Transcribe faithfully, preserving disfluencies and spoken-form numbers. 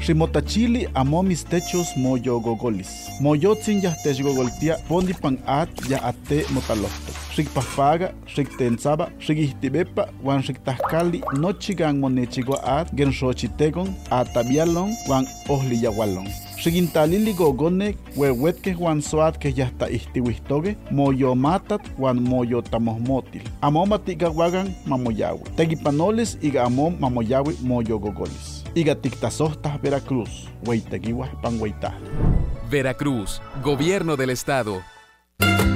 Ximotachili amo mis techos moyo gogolis. Moyotzin yahtech gogoltia pondi pan at ya ate motalohto. Xikpapaga, xiktenzaba, xikihtibepa, wan xiktahkali nochigan monechigua at genxochitegon atabialon wan ohliyawalon. Xigintalili gogonek wewetke wan soat ke yahta ihtiwihtoge moyo matat wan moyo tamohmotil. Amo matigawagan mamoyawi. Tegipanoles iga amom mamoyawi moyo gogolis. Iga tiktasohtas Veracruz, weitegiwas pan weitah. Veracruz, Gobierno del Estado.